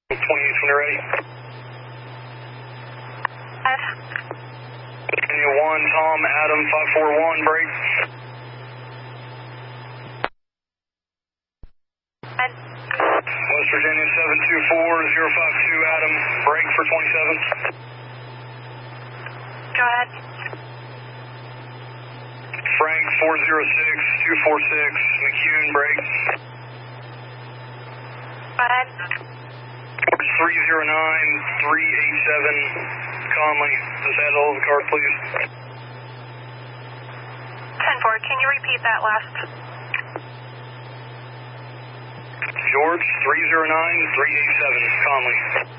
28 when you're ready. Virginia 1, Tom, Adam, 541, break. West Virginia 724-052, Adam, break for 27. Go ahead. Frank 406-246, McCune, break. Go ahead. 309-387, Conley, just add all the cars, please. 10-4, can you repeat that last? George 309-387, Conley.